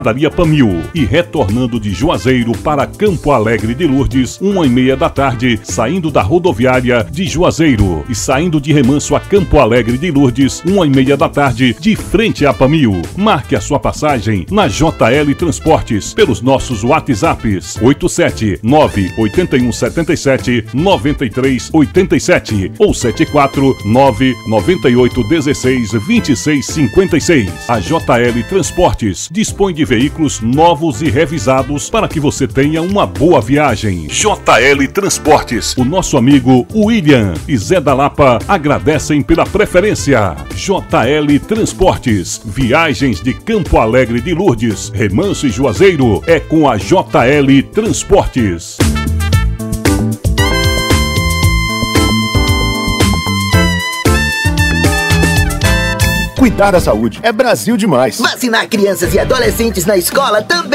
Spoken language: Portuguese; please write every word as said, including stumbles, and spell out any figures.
Daria Pamil e retornando de Juazeiro para Campo Alegre de Lourdes, uma e meia da tarde, saindo da rodoviária de Juazeiro e saindo de Remanso a Campo Alegre de Lourdes, uma e meia da tarde, de frente a Pamil. Marque a sua passagem na J L Transportes pelos nossos WhatsApps oito sete nove oito um sete sete nove três oito sete ou sete quatro nove nove oito um seis dois seis cinco seis. A J L Transportes dispõe de veículos novos e revisados para que você tenha uma boa viagem. J L Transportes, o nosso amigo William e Zé da Lapa agradecem pela preferência. J L Transportes, viagens de Campo Alegre de Lourdes, Remanso e Juazeiro é com a J L Transportes. Cuidar da saúde é Brasil demais. Vacinar crianças e adolescentes na escola também